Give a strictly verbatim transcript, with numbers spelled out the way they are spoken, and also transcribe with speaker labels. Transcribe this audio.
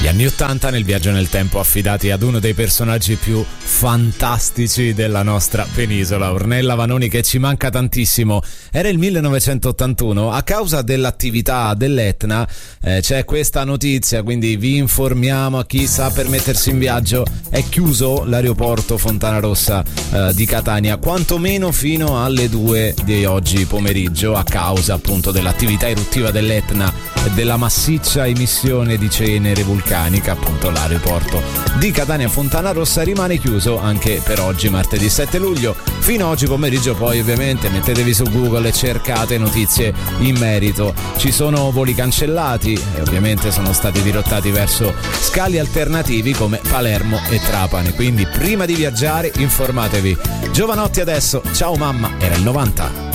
Speaker 1: anni ottanta nel viaggio nel tempo affidati ad uno dei personaggi più fantastici della nostra penisola, Ornella Vanoni, che ci manca tantissimo. Era il millenovecentottantuno, a causa dell'attività dell'Etna eh, c'è questa notizia, quindi vi informiamo a chi sa permettersi in viaggio: è chiuso l'aeroporto Fontanarossa eh, di Catania, quantomeno fino alle due di oggi pomeriggio, a causa appunto dell'attività eruttiva dell'Etna e della massiccia emissione di cenere vulcanica. Appunto l'aeroporto di Catania Fontanarossa rimane chiuso anche per oggi, martedì sette luglio, fino a oggi pomeriggio. Poi ovviamente mettetevi su Google e cercate notizie in merito. Ci sono voli cancellati e ovviamente sono stati dirottati verso scali alternativi come Palermo e Trapani, quindi prima di viaggiare informatevi. Giovanotti adesso, ciao mamma, era il novanta.